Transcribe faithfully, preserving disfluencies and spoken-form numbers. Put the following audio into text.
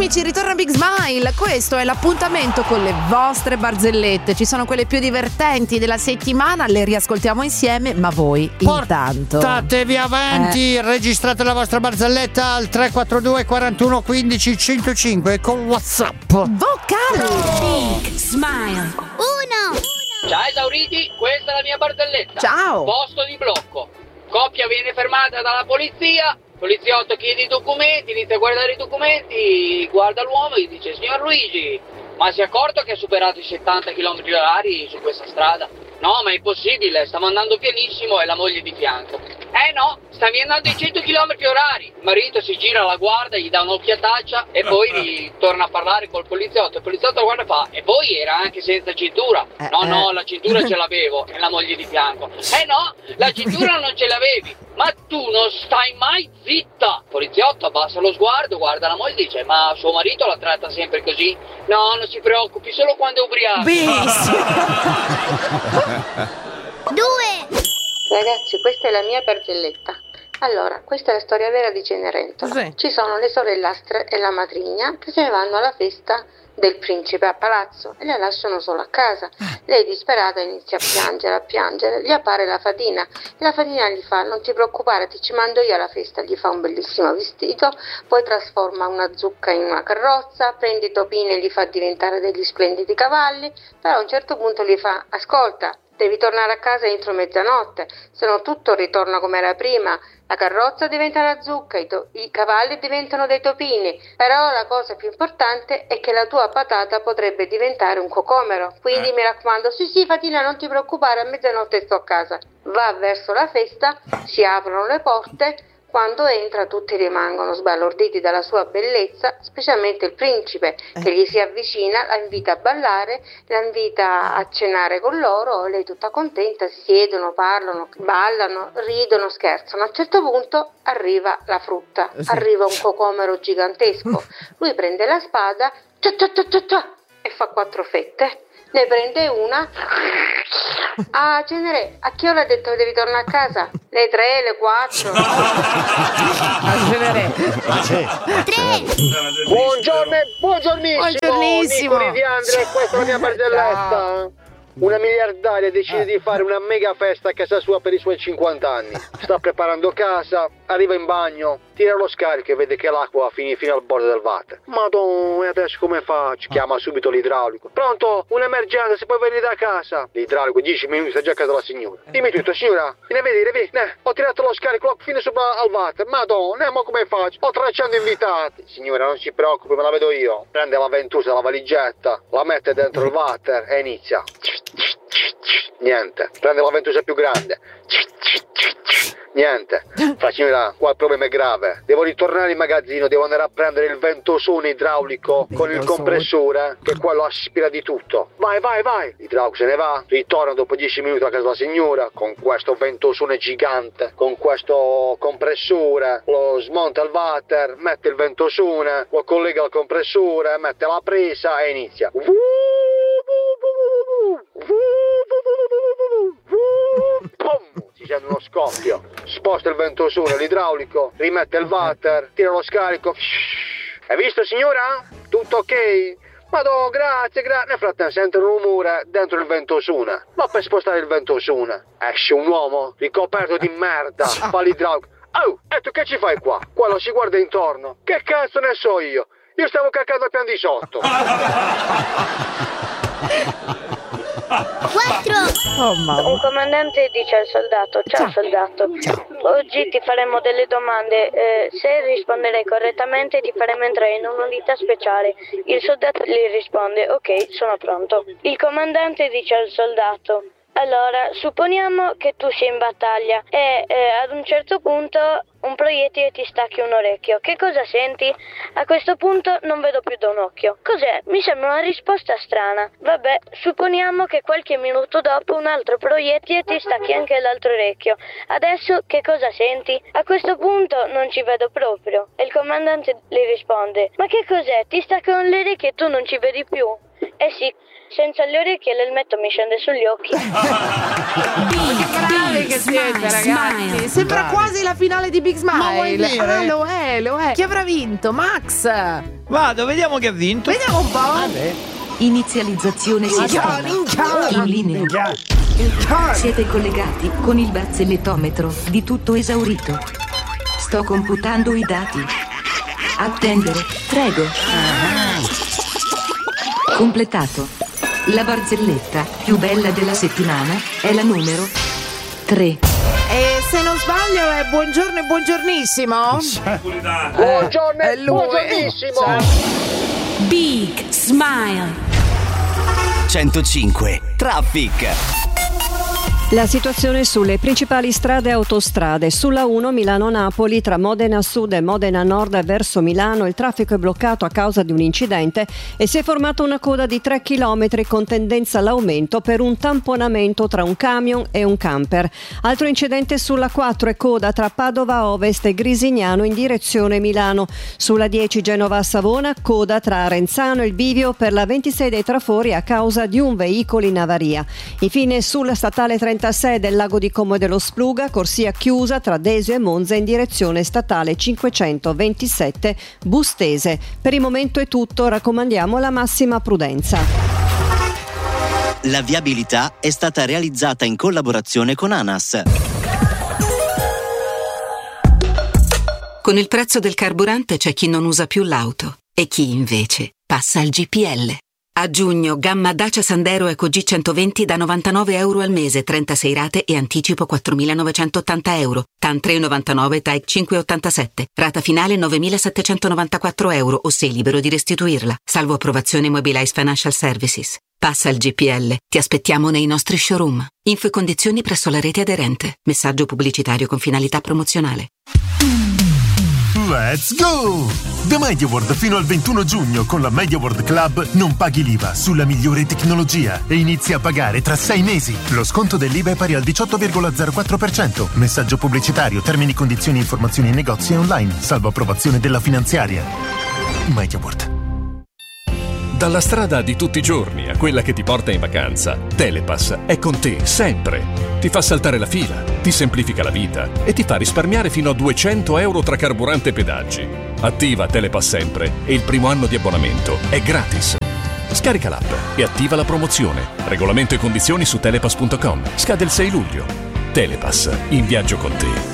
amici, ritorna Big Smile. Questo è l'appuntamento con le vostre barzellette. Ci sono quelle più divertenti della settimana, le riascoltiamo insieme, ma voi intanto portatevi avanti, eh. registrate la vostra barzelletta al tre quattro due quarantuno quindici centocinque con WhatsApp vocale. Big Smile. Uno. Ciao esauriti, questa è la mia barzelletta. Ciao. Posto di blocco. Coppia viene fermata dalla polizia. Poliziotto chiede i documenti, inizia a guardare i documenti, guarda l'uomo e gli dice: signor Luigi, ma si è accorto che ha superato i settanta chilometri orari su questa strada? No, ma è impossibile, stavo andando pianissimo e la moglie di fianco. Eh no, stavi andando ai cento chilometri orari. Il marito si gira, la guarda, gli dà un'occhiataccia e poi torna a parlare col poliziotto. Il poliziotto lo guarda e fa: e poi era anche senza cintura. No, no, la cintura ce l'avevo. E la moglie di fianco: eh no, la cintura non ce l'avevi. Ma tu non stai mai zitta! Poliziotto abbassa lo sguardo, guarda la moglie e dice: ma suo marito la tratta sempre così? No, non si preoccupi, solo quando è ubriaco. Benissimo. Due. Ragazzi, questa è la mia barzelletta. Allora, questa è la storia vera di Cenerentola. Sì. Ci sono le sorellastre e la matrigna che se ne vanno alla festa del principe a palazzo e la lasciano sola a casa. Lei disperata inizia a piangere, a piangere, gli appare la fatina e la fatina gli fa: non ti preoccupare, ti ci mando io alla festa. Gli fa un bellissimo vestito, poi trasforma una zucca in una carrozza, prende i topini e li fa diventare degli splendidi cavalli, però a un certo punto gli fa: ascolta, devi tornare a casa entro mezzanotte, se no tutto ritorna come era prima. La carrozza diventa una zucca, i, to- i cavalli diventano dei topini, però la cosa più importante è che la tua patata potrebbe diventare un cocomero. Quindi eh. mi raccomando, sì sì Fatina, non ti preoccupare, a mezzanotte sto a casa. Va verso la festa, si aprono le porte. Quando entra tutti rimangono sbalorditi dalla sua bellezza, specialmente il principe che gli si avvicina, la invita a ballare, la invita a cenare con loro, lei tutta contenta, si siedono, parlano, ballano, ridono, scherzano. A un certo punto arriva la frutta, arriva un cocomero gigantesco, lui prende la spada cia cia cia cia cia, e fa quattro fette. Ne prende una. Ah, Cenere, a che ora ha detto che devi tornare a casa? Le tre, le quattro. Ah, Cenere. Tre. Buongiorno, buongiornissimo. Buongiornissimo. Nicoli di Andre, questa è la mia barzelletta. Una miliardaria decide di fare una mega festa a casa sua per i suoi cinquanta anni. Sta preparando casa, arriva in bagno, tira lo scarico e vede che l'acqua finì fino al bordo del water. Madonna, e adesso come faccio? Chiama subito l'idraulico. Pronto? Un'emergenza, si può venire da casa? L'idraulico, dieci minuti, sta già a casa la signora. Dimmi tutto, signora. Vieni a vedere, vedi? Eh, ho tirato lo scarico fino sopra al water. Madonna, ma come faccio? Ho tracciando invitati. Signora, non si preoccupi, me la vedo io. Prende la ventosa, la valigetta, la mette dentro il water e inizia. Niente. Prende la ventosa più grande. Niente. Fra signora, qua il problema è grave. Devo ritornare in magazzino, devo andare a prendere il ventosone idraulico con il compressore, che quello aspira di tutto. Vai, vai, vai. L'idraulico se ne va, ritorna dopo dieci minuti a casa della signora con questo ventosone gigante, con questo compressore, lo smonta il water, mette il ventosone, lo collega al compressore, mette la presa e inizia. Pum! Si sente uno scoppio, sposta il ventosone, l'idraulico, rimette il water, tira lo scarico. Hai visto signora? Tutto ok? Madò, grazie, grazie. Nel frattempo sente un rumore dentro il ventosone. Ma per spostare il ventosone esce un uomo ricoperto di merda, fa l'idraulico. Oh, e tu che ci fai qua? Quello si guarda intorno. Che cazzo ne so io? Io stavo caccando al piano di sotto. Quattro. Oh, mamma. Un comandante dice al soldato: ciao, Ciao. soldato, Ciao. oggi ti faremo delle domande, eh, se risponderai correttamente ti faremo entrare in un'unità speciale. Il soldato gli risponde: ok, sono pronto. Il comandante dice al soldato: allora, supponiamo che tu sia in battaglia e eh, ad un certo punto un proiettile ti stacchi un orecchio. Che cosa senti? A questo punto non vedo più da un occhio. Cos'è? Mi sembra una risposta strana. Vabbè, supponiamo che qualche minuto dopo un altro proiettile ti stacchi anche l'altro orecchio. Adesso che cosa senti? A questo punto non ci vedo proprio. E il comandante le risponde: ma che cos'è? Ti staccano le orecchie e tu non ci vedi più? Eh sì, senza le orecchie l'elmetto mi scende sugli occhi. Che bravi che siete, ragazzi. Sembra quasi la finale di Big Smile. Ah, lo è, lo è. Chi avrà vinto? Max. Vado, vediamo chi ha vinto. Vediamo un po'. Vabbè. Inizializzazione sistema. In linea. Siete collegati con il barzellettometro di tutto esaurito. Sto computando i dati. Attendere, prego. Completato. La barzelletta più bella della settimana è la numero tre. E se non sbaglio è buongiorno e buongiornissimo. Buongiorno è e lui. buongiornissimo. Big Smile. centocinque Traffic. La situazione sulle principali strade e autostrade. Sulla uno Milano-Napoli tra Modena Sud e Modena Nord verso Milano il traffico è bloccato a causa di un incidente e si è formata una coda di tre chilometri con tendenza all'aumento per un tamponamento tra un camion e un camper. Altro incidente sulla quattro e coda tra Padova Ovest e Grisignano in direzione Milano. Sulla dieci Genova-Savona coda tra Arenzano e il bivio per la ventisei dei Trafori a causa di un veicolo in avaria. Infine sulla statale trentasei del Lago di Como e dello Spluga, corsia chiusa tra Desio e Monza in direzione statale cinquecentoventisette Bustese. Per il momento è tutto, raccomandiamo la massima prudenza. La viabilità è stata realizzata in collaborazione con ANAS. Con il prezzo del carburante c'è chi non usa più l'auto e chi invece passa al G P L. A giugno, gamma Dacia Sandero Eco G centoventi da novantanove euro al mese, trentasei rate e anticipo quattromilanovecentottanta euro. T A N tre virgola novantanove, T A E C cinque virgola ottantasette. Rata finale novemilasettecentonovantaquattro euro o sei libero di restituirla. Salvo approvazione Mobilize Financial Services. Passa al G P L. Ti aspettiamo nei nostri showroom. Info e condizioni presso la rete aderente. Messaggio pubblicitario con finalità promozionale. Let's go! Da MediaWorld fino al ventuno giugno con la MediaWorld Club non paghi l'I V A sulla migliore tecnologia e inizi a pagare tra sei mesi. Lo sconto dell'I V A è pari al diciotto virgola zero quattro per cento. Messaggio pubblicitario, termini, condizioni e informazioni in negozi e online, salvo approvazione della finanziaria. MediaWorld. Dalla strada di tutti i giorni a quella che ti porta in vacanza, Telepass è con te sempre. Ti fa saltare la fila, ti semplifica la vita e ti fa risparmiare fino a duecento euro tra carburante e pedaggi. Attiva Telepass sempre e il primo anno di abbonamento è gratis. Scarica l'app e attiva la promozione. Regolamento e condizioni su telepass punto com. Scade il sei luglio. Telepass, in viaggio con te.